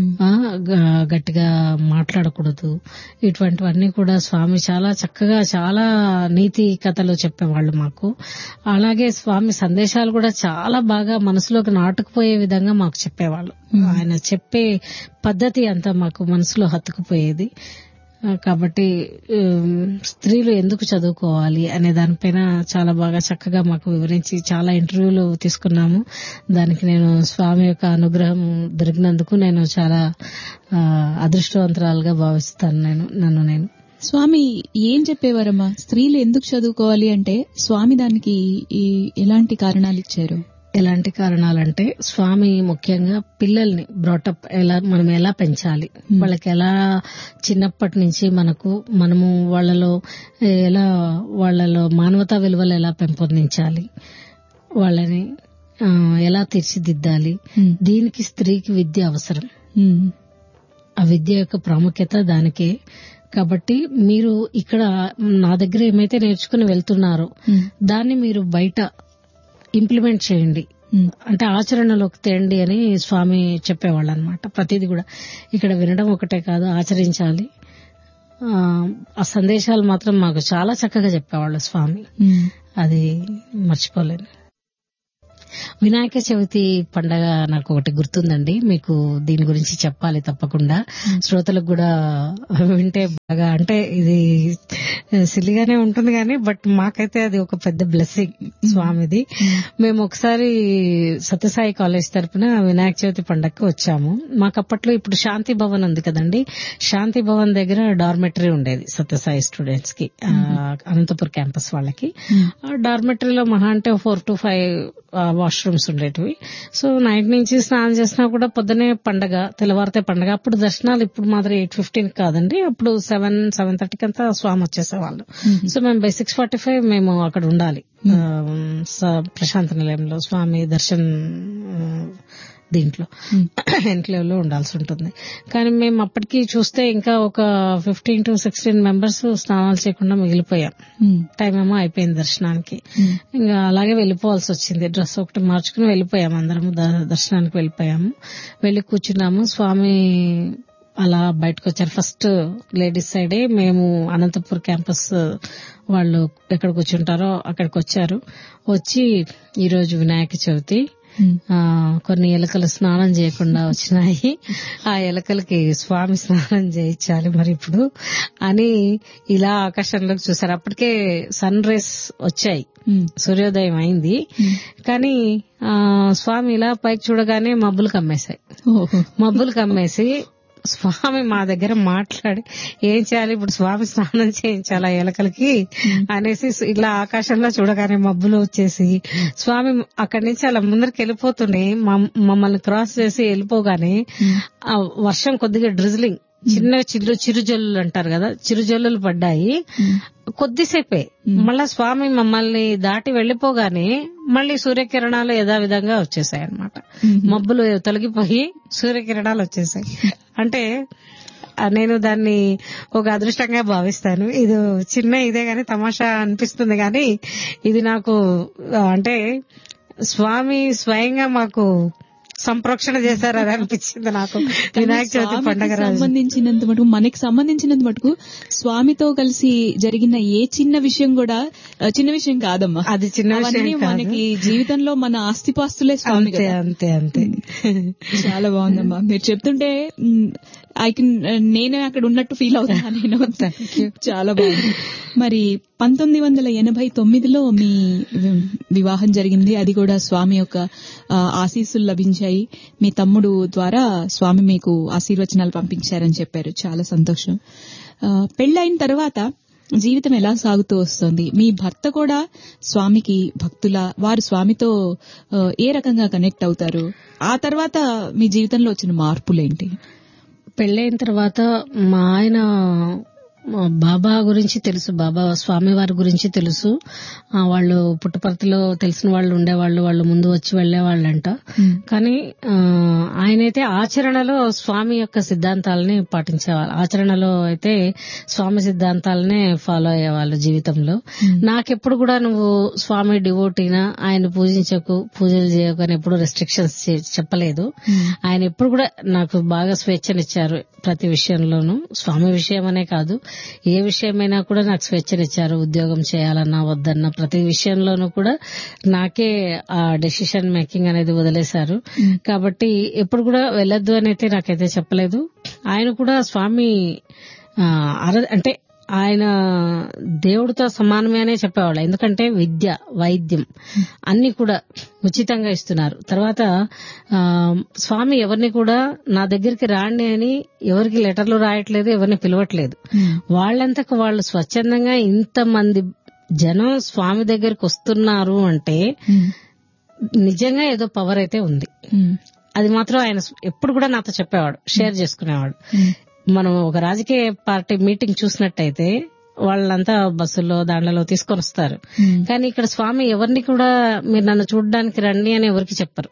గట్టిగా మాట్లాడకూడదు, ఇటువంటివన్నీ కూడా స్వామి చాలా చక్కగా చాలా నీతి కథలు చెప్పేవాళ్ళు మాకు. అలాగే స్వామి సందేశాలు కూడా చాలా బాగా మనసులోకి నాటుకుపోయే విధంగా మాకు చెప్పేవాళ్ళు. ఆయన చెప్పే పద్ధతి అంతా మాకు మనసులో హత్తుకుపోయేది. కాబట్టి స్త్రీలు ఎందుకు చదువుకోవాలి అనే దానిపైన చాలా బాగా చక్కగా మాకు వివరించి చాలా ఇంటర్వ్యూలు తీసుకున్నాము. దానికి నేను స్వామి యొక్క అనుగ్రహం దొరికినందుకు నేను చాలా అదృష్టవంతురాలుగా భావిస్తాను. నేను నన్ను నేను స్వామి ఏం చెప్పేవారమ్మా? స్త్రీలు ఎందుకు చదువుకోవాలి అంటే స్వామి దానికి ఎలాంటి కారణాలు ఇచ్చారు? ఎలాంటి కారణాలంటే స్వామి ముఖ్యంగా పిల్లల్ని బ్రాటప్ ఎలా మనం ఎలా పెంచాలి, వాళ్ళకి ఎలా చిన్నప్పటి నుంచి మనకు మనము వాళ్ళలో ఎలా వాళ్ళలో మానవతా విలువలు ఎలా పెంపొందించాలి, వాళ్ళని ఎలా తీర్చిదిద్దాలి, దీనికి స్త్రీకి విద్య అవసరం. ఆ విద్య యొక్క ప్రాముఖ్యత దానికే. కాబట్టి మీరు ఇక్కడ నా దగ్గర ఏమైతే నేర్చుకుని వెళ్తున్నారో దాన్ని మీరు బయట ఇంప్లిమెంట్ చేయండి, అంటే ఆచరణలోకి తేండి అని స్వామి చెప్పేవాళ్ళు అనమాట. ప్రతిదీ కూడా ఇక్కడ వినడం ఒకటే కాదు, ఆచరించాలి. ఆ సందేశాలు మాత్రం మాకు చాలా చక్కగా చెప్పేవాళ్ళు స్వామి. అది మర్చిపోలేను. వినాయక చవితి పండగ నాకు ఒకటి గుర్తుందండి, మీకు దీని గురించి చెప్పాలి తప్పకుండా. శ్రోతలకు కూడా వింటే బాగా, అంటే ఇది సిల్లిగానే ఉంటుంది కానీ బట్ మాకైతే అది ఒక పెద్ద బ్లెస్సింగ్ స్వామిది. మేము ఒకసారి సత్యసాయి కాలేజ్ తరపున వినాయక చవితి పండగకి వచ్చాము. మాకు అప్పట్లో ఇప్పుడు శాంతి భవన్ ఉంది కదండి, శాంతి భవన్ దగ్గర డార్మెటరీ ఉండేది సత్యసాయి స్టూడెంట్స్ కి, అనంతపూర్ క్యాంపస్ వాళ్ళకి. ఆ డార్మెటరీలో మహా అంటే ఫోర్ టు ఫైవ్ వాష్రూమ్స్ ఉండేటివి. సో నైట్ నుంచి స్నానం చేసినా కూడా పొద్దునే పండగ, తెల్లవారితే పండగ. అప్పుడు దర్శనాలు ఇప్పుడు మాత్రం ఎయిట్ ఫిఫ్టీన్ కాదండి, అప్పుడు సెవెన్ సెవెన్ థర్టీకి అంతా స్వామి వచ్చేసేవాళ్ళు. సో మేము బై సిక్స్ ఫార్టీ ఫైవ్ మేము అక్కడ ఉండాలి ప్రశాంత నిలయంలో, స్వామి దర్శన్ దీంట్లో ఎన్క్లేవ్ లో ఉండాల్సి ఉంటుంది. కానీ మేము అప్పటికి చూస్తే ఇంకా ఒక ఫిఫ్టీన్ టు సిక్స్టీన్ మెంబర్స్ స్నానాలు చేయకుండా మిగిలిపోయాం. టైం ఏమో అయిపోయింది దర్శనానికి. ఇంకా అలాగే వెళ్లిపోవాల్సి వచ్చింది. డ్రెస్ ఒకటి మార్చుకుని వెళ్లిపోయాము, అందరము దర్శనానికి వెళ్లిపోయాము. వెళ్లి కూర్చున్నాము. స్వామి అలా బయటకు వచ్చారు. ఫస్ట్ లేడీస్ సైడే, మేము అనంతపూర్ క్యాంపస్ వాళ్ళు ఎక్కడ కూర్చుంటారో అక్కడికి వచ్చారు. వచ్చి ఈ రోజు వినాయక చవితి, కొన్ని ఎలకలు స్నానం చేయకుండా వచ్చినాయి, ఆ ఎలకలకి స్వామి స్నానం చేయించాలి మరి ఇప్పుడు అని ఇలా ఆకాశంలోకి చూసారు. అప్పటికే సన్ రేస్ వచ్చాయి, సూర్యోదయం అయింది. కానీ ఆ స్వామి ఇలా పైకి చూడగానే మబ్బులు కమ్మేశాయి. మబ్బులు కమ్మేసి స్వామి మా దగ్గర మాట్లాడి ఏం చేయాలి ఇప్పుడు, స్వామి స్నానం చేయించాలా ఎలకలకి అనేసి ఇలా ఆకాశంలో చూడగానే మబ్బులు వచ్చేసి స్వామి అక్కడి నుంచి అలా ముందరికి వెళ్ళిపోతూనే మమ్మల్ని క్రాస్ చేసి వెళ్ళిపోగానే ఆ వర్షం కొద్దిగా డ్రిజ్లింగ్, చిన్న చిరు చిరుజల్లులు అంటారు కదా, చిరుజల్లులు పడ్డాయి కొద్దిసేపే. మళ్ళా స్వామి మమ్మల్ని దాటి వెళ్లిపోగానే మళ్లీ సూర్యకిరణాలు యథావిధంగా వచ్చేసాయి అన్నమాట. మబ్బులు తొలగిపోయి సూర్యకిరణాలు వచ్చేసాయి. అంటే నేను దాన్ని ఒక అదృష్టంగా భావిస్తాను. ఇది చిన్న ఇదే గాని తమాషా అనిపిస్తుంది కానీ ఇది నాకు అంటే స్వామి స్వయంగా మాకు సంప్రోక్షణ చేశారని అనిపించింది నాకు వినాయక చవితి పండుగ సంబంధించినంత మటుకు. మనకి సంబంధించినంత మటుకు స్వామితో కలిసి జరిగిన ఏ చిన్న విషయం కూడా చిన్న విషయం కాదమ్మా. అది చిన్న విషయం, మనకి జీవితంలో మన ఆస్తిపాస్తులే స్వామి. అంతే అంతే చాలా బాగుందమ్మా మీరు చెప్తుంటే. ఐ కెన్ నేనే అక్కడ ఉన్నట్టు ఫీల్ అవుతాను నేను. చాలా బాగుంది. మరి పంతొమ్మిది వందల ఎనభై తొమ్మిదిలో మీ వివాహం జరిగింది. అది కూడా స్వామి యొక్క ఆశీస్సులు లభించాయి. మీ తమ్ముడు ద్వారా స్వామి మీకు ఆశీర్వచనాలు పంపించారని చెప్పారు. చాలా సంతోషం. పెళ్లైన తర్వాత జీవితం ఎలా సాగుతూ వస్తుంది? మీ భర్త కూడా స్వామికి భక్తుల, వారు స్వామితో ఏ రకంగా కనెక్ట్ అవుతారు? ఆ తర్వాత మీ జీవితంలో వచ్చిన మార్పులేంటి? పెళ్లైన తర్వాత మా ఆయన బాబా గురించి తెలుసు, బాబా స్వామి వారి గురించి తెలుసు. వాళ్ళు పుట్టపర్తిలో తెలిసిన వాళ్ళు ఉండేవాళ్ళు, వాళ్ళు ముందు వచ్చి వెళ్లేవాళ్ళంట. కానీ ఆయనైతే ఆచరణలో స్వామి యొక్క సిద్ధాంతాలని పాటించేవాళ్ళు. ఆచరణలో అయితే స్వామి సిద్ధాంతాలనే ఫాలో అయ్యేవాళ్ళు జీవితంలో. నాకెప్పుడు కూడా నువ్వు స్వామి డివోటీనా, ఆయన పూజించకు, పూజలు చేయకు అని ఎప్పుడు రెస్ట్రిక్షన్స్ చెప్పలేదు. ఆయన ఎప్పుడు కూడా నాకు బాగా స్వేచ్ఛనిచ్చారు ప్రతి విషయంలోనూ. స్వామి విషయం అనే కాదు, ఏ విషయమైనా కూడా నాకు స్వేచ్ఛనిచ్చారు. ఉద్యోగం చేయాలన్నా వద్దన్నా ప్రతి విషయంలోనూ కూడా నాకే ఆ డెసిషన్ మేకింగ్ అనేది వదిలేశారు. కాబట్టి ఎప్పుడు కూడా వెళ్ళొద్దు అని అయితే నాకైతే చెప్పలేదు. ఆయన కూడా స్వామి అంటే ఆయన దేవుడితో సమానమే అనే చెప్పేవాళ్ళు. ఎందుకంటే విద్య, వైద్యం అన్ని కూడా ఉచితంగా ఇస్తున్నారు. తర్వాత స్వామి ఎవరిని కూడా నా దగ్గరికి రాండి అని ఎవరికి లెటర్లు రాయట్లేదు, ఎవరిని పిలవట్లేదు. వాళ్ళంతకు వాళ్ళు స్వచ్ఛందంగా ఇంతమంది జనం స్వామి దగ్గరికి వస్తున్నారు అంటే నిజంగా ఏదో పవర్ అయితే ఉంది. అది మాత్రం ఆయన ఎప్పుడు కూడా నాతో చెప్పేవాడు, షేర్ చేసుకునేవాడు. మనం ఒక రాజకీయ పార్టీ మీటింగ్ చూసినట్టయితే వాళ్ళంతా బస్సుల్లో దాంట్లో తీసుకొని వస్తారు, కానీ ఇక్కడ స్వామి ఎవరిని కూడా మీరు నన్ను చూడడానికి రండి అని ఎవరికి చెప్పరు.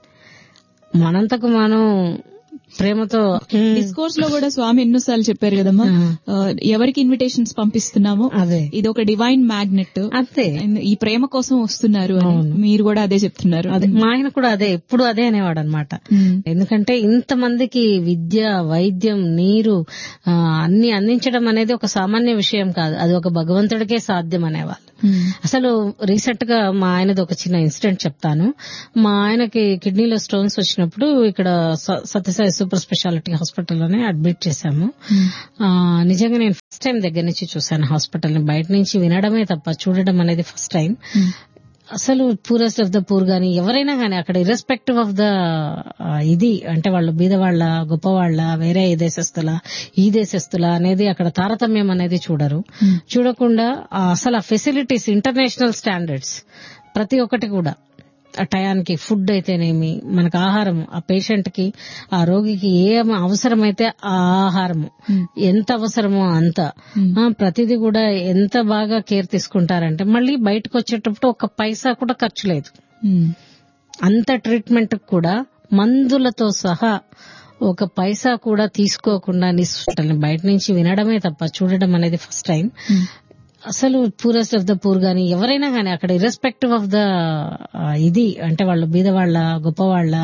మనంతకు మనం ప్రేమతో డిస్కోర్స్ లో కూడా స్వామి ఎన్నోసార్లు చెప్పారు కదమ్మా, ఎవరికి ఇన్విటేషన్స్ పంపిస్తున్నామో అదే ఇది ఒక డివైన్ మ్యాగ్నెట్, అంతే ఈ ప్రేమ కోసం వస్తున్నారు అని మీరు కూడా అదే చెప్తున్నారు. అదే మా ఆయన కూడా అదే ఎప్పుడు అదే అనేవాడు అనమాట. ఎందుకంటే ఇంతమందికి విద్య, వైద్యం, నీరు అన్ని అందించడం అనేది ఒక సామాన్య విషయం కాదు, అది ఒక భగవంతుడికే సాధ్యం అనేవాళ్ళు. అసలు రీసెంట్ గా మా ఆయనది ఒక చిన్న ఇన్సిడెంట్ చెప్తాను. మా ఆయనకి కిడ్నీలో స్టోన్స్ వచ్చినప్పుడు ఇక్కడ సత్యసాయి సూపర్ స్పెషాలిటీ హాస్పిటల్లోనే అడ్మిట్ చేశాము. నిజంగా నేను ఫస్ట్ టైం దగ్గర నుంచి చూశాను హాస్పిటల్ ని, బయట నుంచి వినడమే తప్ప చూడడం అనేది ఫస్ట్ టైం. అసలు పూరెస్ట్ ఆఫ్ ద పూర్ గాని ఎవరైనా గానీ అక్కడ ఇర్రెస్పెక్టివ్ ఆఫ్ ద ఇది అంటే వాళ్ళు బీదవాళ్ల, గొప్పవాళ్ల, వేరే ఏ దేశస్తుల, ఈ దేశస్తుల అనేది అక్కడ తారతమ్యం అనేది చూడరు. చూడకుండా అసలు ఆ ఫెసిలిటీస్, ఇంటర్నేషనల్ స్టాండర్డ్స్ ప్రతి ఒక్కటి కూడా ఆ టయానికి ఫుడ్ అయితేనేమి, మనకు ఆహారం, ఆ పేషెంట్ కి, ఆ రోగికి ఏ అవసరమైతే ఆ ఆహారము ఎంత అవసరమో అంత, ప్రతిదీ కూడా ఎంత బాగా కేర్ తీసుకుంటారంటే మళ్ళీ బయటకు వచ్చేటప్పుడు ఒక పైసా కూడా ఖర్చు లేదు. అంత ట్రీట్మెంట్ కూడా మందులతో సహా ఒక పైసా కూడా తీసుకోకుండా నిస్సుంటారు. బయట నుంచి వినడమే తప్ప చూడడం అనేది ఫస్ట్ టైం. అసలు పూరెస్ట్ ఆఫ్ ద పూర్ గాని ఎవరైనా గానీ అక్కడ ఇర్రెస్పెక్టివ్ ఆఫ్ ద ఇది అంటే వాళ్ళు బీదవాళ్ల, గొప్పవాళ్ల,